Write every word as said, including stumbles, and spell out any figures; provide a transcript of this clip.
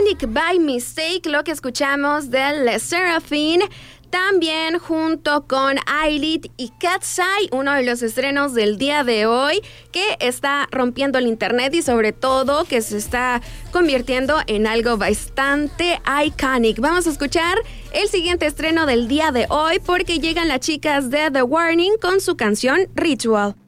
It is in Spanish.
Panic by Mistake, lo que escuchamos de Le Sserafim. También junto con Eyelid y Cat's Eye, uno de los estrenos del día de hoy que está rompiendo el internet y sobre todo que se está convirtiendo en algo bastante iconic. Vamos a escuchar el siguiente estreno del día de hoy porque llegan las chicas de The Warning con su canción Ritual.